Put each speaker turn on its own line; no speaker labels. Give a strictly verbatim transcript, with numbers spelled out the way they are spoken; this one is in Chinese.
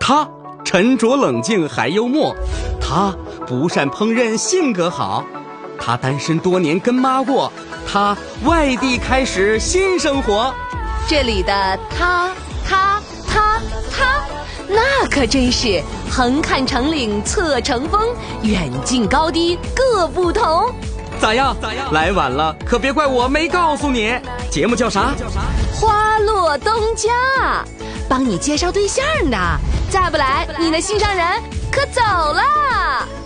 他沉着冷静还幽默，他不善烹饪性格好，他单身多年跟妈过，他外地开始新生活。
这里的他他他他那可真是横看成岭侧成峰，远近高低各不同。
咋样咋样？来晚了可别怪我没告诉你。节目叫啥？
花落东家，帮你介绍对象的，再不来你的心上人可走了。